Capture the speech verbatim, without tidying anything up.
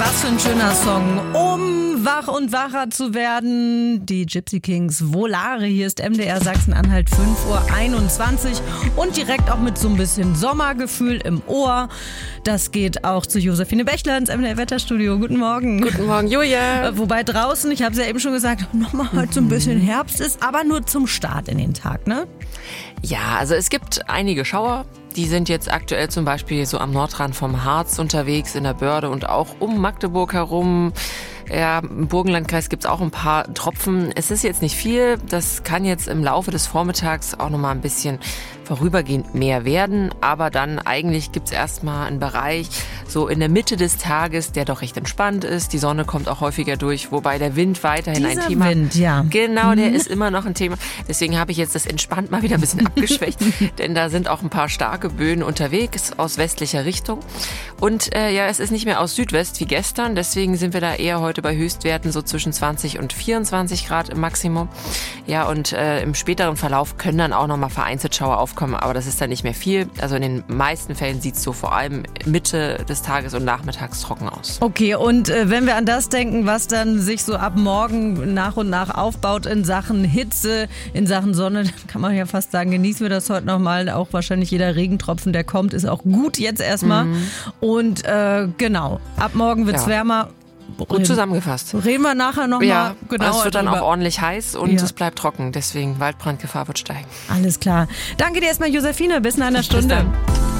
Was für ein schöner Song, um wach und wacher zu werden. Die Gypsy Kings, Volare, hier ist M D R Sachsen-Anhalt, fünf Uhr einundzwanzig und direkt auch mit so ein bisschen Sommergefühl im Ohr. Das geht auch zu Josephine Bächler ins M D R-Wetterstudio. Guten Morgen. Guten Morgen, Julia. Äh, wobei draußen, ich habe es ja eben schon gesagt, nochmal heute so ein bisschen Herbst ist, aber nur zum Start in den Tag, ne? Ja, also es gibt einige Schauer. Die sind jetzt aktuell zum Beispiel so am Nordrand vom Harz unterwegs, in der Börde und auch um Magdeburg herum. Ja, im Burgenlandkreis gibt's auch ein paar Tropfen. Es ist jetzt nicht viel. Das kann jetzt im Laufe des Vormittags auch nochmal ein bisschen vorübergehend mehr werden. Aber dann eigentlich gibt's erstmal einen Bereich so in der Mitte des Tages, der doch recht entspannt ist. Die Sonne kommt auch häufiger durch, wobei der Wind weiterhin Dieser ein Thema. Wind, ja. Genau, der ist immer noch ein Thema. Deswegen habe ich jetzt das entspannt mal wieder ein bisschen abgeschwächt. Denn da sind auch ein paar starke Böen unterwegs aus westlicher Richtung. Und äh, ja, es ist nicht mehr aus Südwest wie gestern. Deswegen sind wir da eher heute bei Höchstwerten so zwischen zwanzig und vierundzwanzig Grad im Maximum. Ja, und äh, im späteren Verlauf können dann auch nochmal vereinzelt Schauer aufkommen, aber das ist dann nicht mehr viel. Also in den meisten Fällen sieht es so vor allem Mitte des Tages und nachmittags trocken aus. Okay, und äh, wenn wir an das denken, was dann sich so ab morgen nach und nach aufbaut in Sachen Hitze, in Sachen Sonne, dann kann man ja fast sagen, genießen wir das heute nochmal. Auch wahrscheinlich jeder Regentropfen, der kommt, ist auch gut jetzt erstmal. Mhm. Und äh, genau, ab morgen wird's ja. wärmer. Gut zusammengefasst. Reden wir nachher nochmal ja, genau. Es wird dann drüber. auch ordentlich heiß und ja. es bleibt trocken. Deswegen Waldbrandgefahr wird steigen. Alles klar. Danke dir erstmal, Josephine. Bis in einer Stunde. Bis dann.